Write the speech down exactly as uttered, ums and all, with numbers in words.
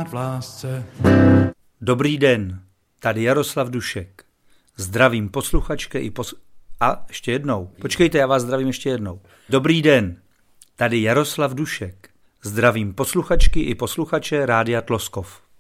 tenkrát v lásce. Dobrý den, tady Jaroslav Dušek. Zdravím posluchačky i pos... A ještě jednou. Počkejte, já vás zdravím ještě jednou. Dobrý den, tady Jaroslav Dušek. Zdravím posluchačky i posluchače Rádia Tloskov.